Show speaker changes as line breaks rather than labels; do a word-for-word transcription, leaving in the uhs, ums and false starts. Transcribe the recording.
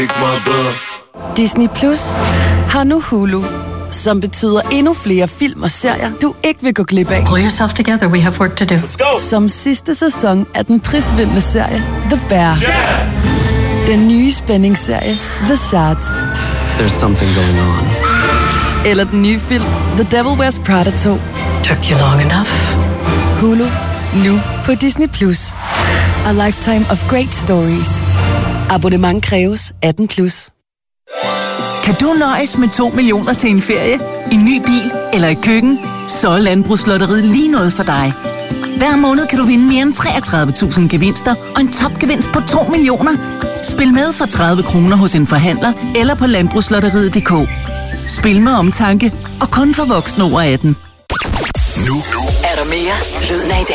Disney Plus har nu Hulu, som betyder endnu flere film og serier, du ikke vil gå glip af.
Pull yourself together, we have work to do.
Som sidste sæson af den prisvindende serie The Bear. Yeah! Den nye spændingsserie The Shards.
There's something going on.
Eller den nye film The Devil Wears Prada to.
Took you long enough.
Hulu, nu på Disney Plus. A lifetime of great stories. Abonnement kræves atten plus.
Kan du nøjes med to millioner til en ferie, en ny bil eller et køkken? Så er Landbrugslotteriet lige noget for dig. Hver måned kan du vinde mere end treogtredive tusind gevinster og en topgevinst på to millioner. Spil med for tredive kroner hos en forhandler eller på landbrugslotteriet punktum d k. Spil med omtanke og kun for voksne over atten.
Nu er der mere Lyden af i dag.